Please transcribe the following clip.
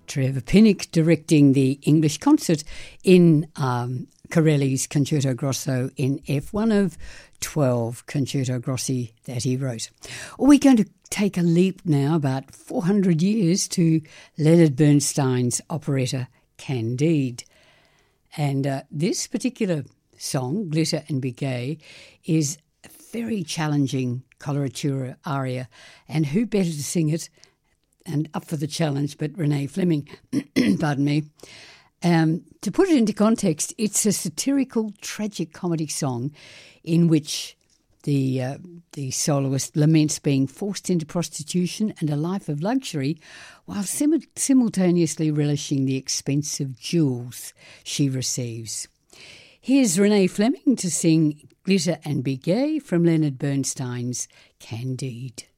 Trevor Pinnock directing the English concert in Corelli's Concerto Grosso in F1 of 12 Concerto Grossi that he wrote. We're going to take a leap now about 400 years to Leonard Bernstein's operetta Candide. And this particular song, Glitter and Be Gay, is a very challenging coloratura aria, and who better to sing it and up for the challenge but Renee Fleming, pardon me. To put it into context, it's a satirical, tragic comedy song in which the soloist laments being forced into prostitution and a life of luxury while simultaneously relishing the expensive jewels she receives. Here's Renee Fleming to sing Glitter and Be Gay from Leonard Bernstein's Candide.